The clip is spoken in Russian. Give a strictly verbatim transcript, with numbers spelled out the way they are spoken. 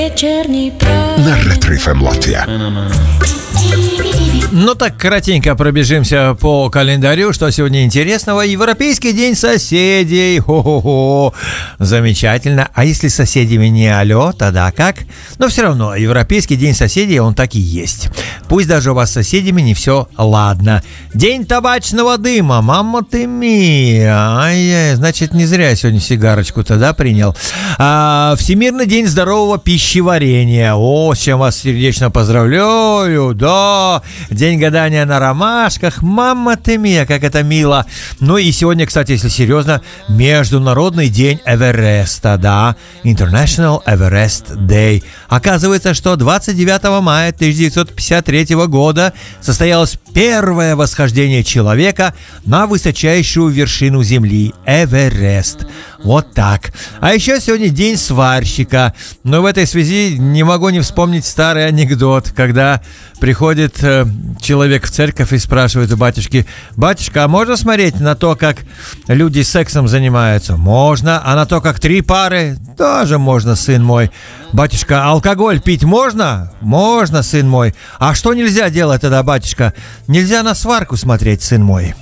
На Ретро эф эм Латвия. Ну так, кратенько пробежимся по календарю, что сегодня интересного. Европейский день соседей. Хо-хо-хо. Замечательно. А если с соседями не алло, тогда как? Но все равно, Европейский день соседей, он так и есть. Пусть даже у вас с соседями не все ладно. День табачного дыма. Мама ты мия. Ай-яй, значит, не зря я сегодня сигарочку тогда принял. А, Всемирный день здорового пищеварения. О, с чем вас сердечно поздравляю. Да, день гадания на ромашках. Мама ты мия, как это мило. Ну и сегодня, кстати, если серьезно, Международный день Эвереста, да. International Everest Day. Оказывается, что двадцать девятого мая тысяча девятьсот пятьдесят третьего года состоялось первое восхождение человека на высочайшую вершину Земли – Эверест. Вот так. А еще сегодня день сварщика. Но в этой связи не могу не вспомнить старый анекдот, когда приходит э, человек в церковь и спрашивает у батюшки: «Батюшка, а можно смотреть на то, как люди сексом занимаются?» «Можно. А на то, как три пары?» «Тоже можно, сын мой». «Батюшка, алкоголь пить можно?» «Можно, сын мой». «А что нельзя делать тогда, батюшка?» «Нельзя на сварку смотреть, сын мой».